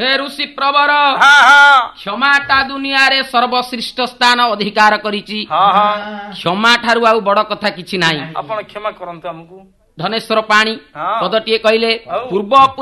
ହେ ଋଷି ପ୍ରବର କ୍ଷମାଟା ଦୁନିଆରେ ସର୍ବଶ୍ରେଷ୍ଠ ସ୍ଥାନ ଅଧିକାର କରିଛି। କ୍ଷମା ଠାରୁ ଆଉ ବଡ କଥା କିଛି ନାହିଁ। ଆପଣ କ୍ଷମା କରନ୍ତୁ ଆମକୁ। ଧନେଶ୍ୱର ପାଣି ପଦଟିଏ କହିଲେ ପୂର୍ବ